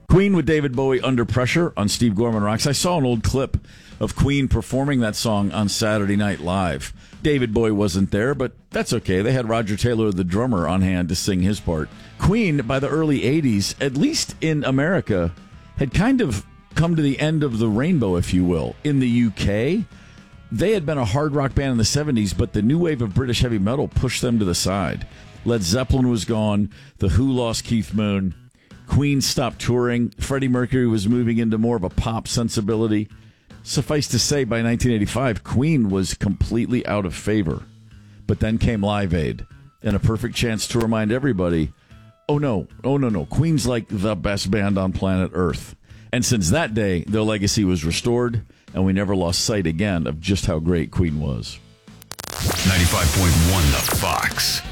Queen with David Bowie, Under Pressure on Steve Gorman Rocks. I saw an old clip of Queen performing that song on Saturday Night Live. David Bowie wasn't there, but that's okay. They had Roger Taylor, the drummer, on hand to sing his part. Queen, by the early 80s, at least in America, had kind of come to the end of the rainbow, if you will. In the UK, they had been a hard rock band in the 70s, but the new wave of British heavy metal pushed them to the side. Led Zeppelin was gone. The Who lost Keith Moon. Queen stopped touring. Freddie Mercury was moving into more of a pop sensibility. Suffice to say, by 1985, Queen was completely out of favor. But then came Live Aid, and a perfect chance to remind everybody, oh no, Queen's like the best band on planet Earth. And since that day, their legacy was restored, and we never lost sight again of just how great Queen was. 95.1 The Fox.